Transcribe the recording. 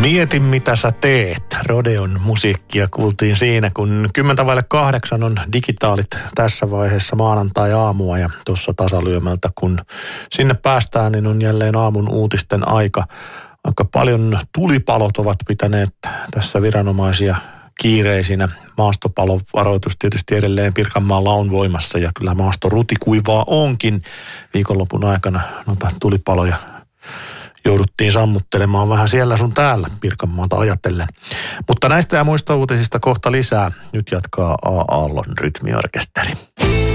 Mieti mitä sä teet. Rodeon musiikkia kuultiin siinä, kun 7:10 on digitaalit tässä vaiheessa maanantai-aamua ja tuossa tasalyömältä, kun sinne päästään, niin on jälleen aamun uutisten aika. Aika paljon tulipalot ovat pitäneet tässä viranomaisia kiireisinä. Maastopalovaroitus tietysti edelleen Pirkanmaalla on voimassa ja kyllä maasto rutikuivaa onkin. Viikonlopun aikana noita tulipaloja jouduttiin sammuttelemaan vähän siellä sun täällä Pirkanmaata ajatellen. Mutta näistä ja muista uutisista kohta lisää. Nyt jatkaa A. Aallon rytmiorkesteri.